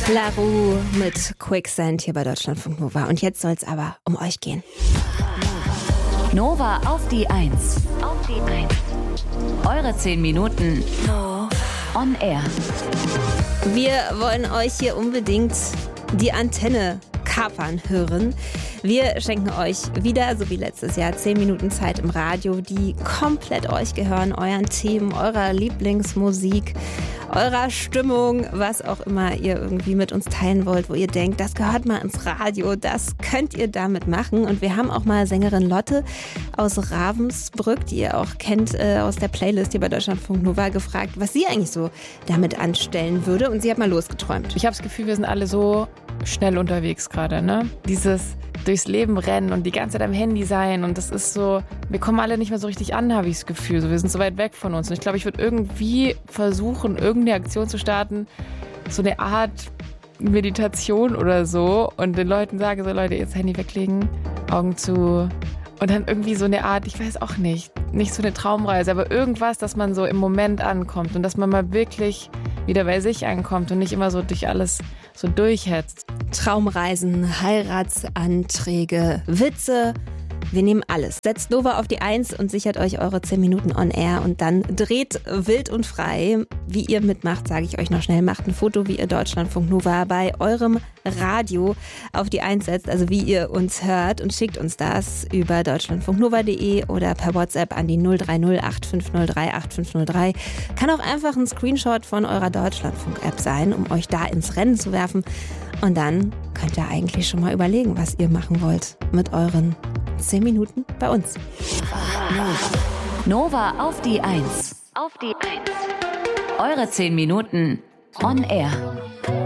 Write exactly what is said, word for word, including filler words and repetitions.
Laru mit Quicksand hier bei Deutschlandfunk Nova. Und jetzt soll es aber um euch gehen. Nova auf die Eins. Auf die Eins. Eure zehn Minuten on air. Wir wollen euch hier unbedingt die Antenne kapern hören. Wir schenken euch wieder, so wie letztes Jahr, zehn Minuten Zeit im Radio, die komplett euch gehören, euren Themen, eurer Lieblingsmusik, eurer Stimmung, was auch immer ihr irgendwie mit uns teilen wollt, wo ihr denkt, das gehört mal ins Radio, das könnt ihr damit machen. Und wir haben auch mal Sängerin Lotte aus Ravensbrück, die ihr auch kennt äh, aus der Playlist hier bei Deutschlandfunk Nova, gefragt, was sie eigentlich so damit anstellen würde. Und sie hat mal losgeträumt. Ich habe das Gefühl, wir sind alle so schnell unterwegs gerade, ne? Dieses durchs Leben rennen und die ganze Zeit am Handy sein und das ist so, wir kommen alle nicht mehr so richtig an, habe ich das Gefühl. So, wir sind so weit weg von uns und ich glaube, ich würde irgendwie versuchen, irgendeine Aktion zu starten, so eine Art Meditation oder so und den Leuten sage so, Leute, jetzt Handy weglegen, Augen zu und dann irgendwie so eine Art, ich weiß auch nicht, nicht so eine Traumreise, aber irgendwas, dass man so im Moment ankommt und dass man mal wirklich wieder bei sich ankommt und nicht immer so durch alles so durchhetzt. Traumreisen, Heiratsanträge, Witze, wir nehmen alles. Setzt Nova auf die Eins und sichert euch eure zehn Minuten on air und dann dreht wild und frei. Wie ihr mitmacht, sage ich euch noch schnell. Macht ein Foto, wie ihr Deutschlandfunk Nova bei eurem Radio auf die Eins setzt, also wie ihr uns hört und schickt uns das über deutschlandfunknova punkt de oder per WhatsApp an die null drei null acht fünf null drei acht fünf null drei. Kann auch einfach ein Screenshot von eurer Deutschlandfunk-App sein, um euch da ins Rennen zu werfen. Und dann könnt ihr eigentlich schon mal überlegen, was ihr machen wollt mit euren zehn Minuten bei uns. Nova auf die Eins. Auf die Eins. Eure zehn Minuten on air.